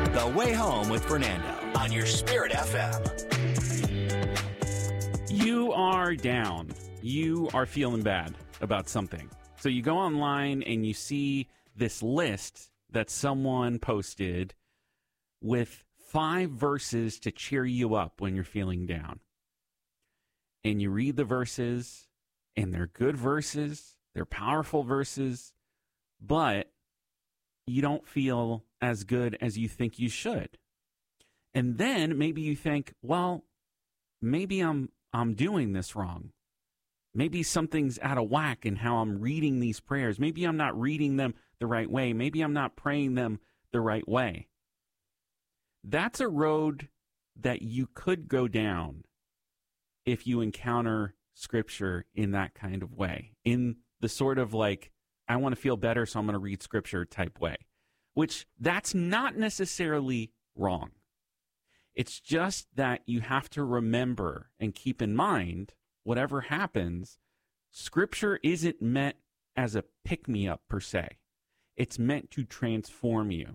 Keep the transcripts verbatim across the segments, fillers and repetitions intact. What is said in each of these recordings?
The Way Home with Fernando on your Spirit F M. You are down. You are feeling bad about something. So you go online and you see this list that someone posted with five verses to cheer you up when you're feeling down. And you read the verses, and they're good verses, they're powerful verses, but you don't feel as good as you think you should. And then maybe you think, well, maybe I'm I'm doing this wrong. Maybe something's out of whack in how I'm reading these prayers. Maybe I'm not reading them the right way. Maybe I'm not praying them the right way. That's a road that you could go down if you encounter Scripture in that kind of way, in the sort of like, I want to feel better, so I'm going to read Scripture type way, which that's not necessarily wrong. It's just that you have to remember and keep in mind, whatever happens, Scripture isn't meant as a pick-me-up per se. It's meant to transform you.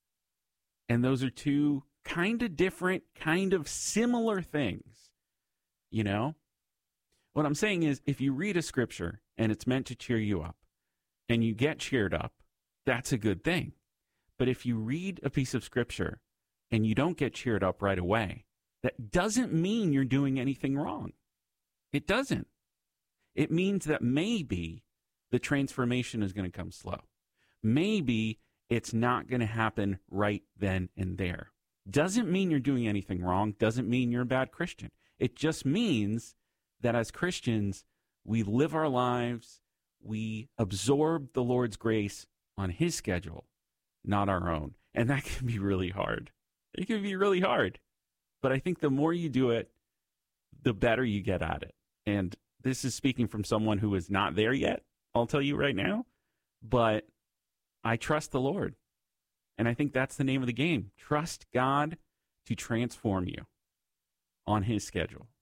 And those are two kind of different, kind of similar things, you know? What I'm saying is, if you read a Scripture and it's meant to cheer you up, and you get cheered up, that's a good thing. But if you read a piece of Scripture and you don't get cheered up right away, that doesn't mean you're doing anything wrong. It doesn't. It means that maybe the transformation is going to come slow. Maybe it's not going to happen right then and there. Doesn't mean you're doing anything wrong. Doesn't mean you're a bad Christian. It just means that as Christians, we live our lives, we absorb the Lord's grace on His schedule, not our own. And that can be really hard. It can be really hard. But I think the more you do it, the better you get at it. And this is speaking from someone who is not there yet, I'll tell you right now. But I trust the Lord. And I think that's the name of the game. Trust God to transform you on His schedule.